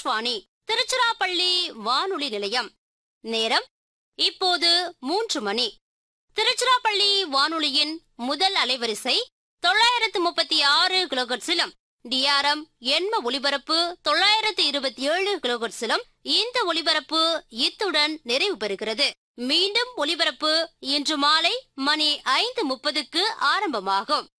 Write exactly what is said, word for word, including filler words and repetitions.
ஆகாஷ்வாணி திருச்சிராப்பள்ளி வானொலி நிலையம். நேரம் இப்போது மூன்று மணி. திருச்சிராப்பள்ளி வானொலியின் முதல் அலைவரிசை தொள்ளாயிரத்து முப்பத்தி ஆறு கிலோகட்ஸிலும் டிஆர்எம் எண்ம ஒலிபரப்பு தொள்ளாயிரத்து இருபத்தி ஏழு கிலோகட்ஸிலும் இந்த ஒலிபரப்பு இத்துடன் நிறைவு பெறுகிறது. மீண்டும் ஒலிபரப்பு இன்று மாலை மணி ஐந்து முப்பதுக்கு ஆரம்பமாகும்.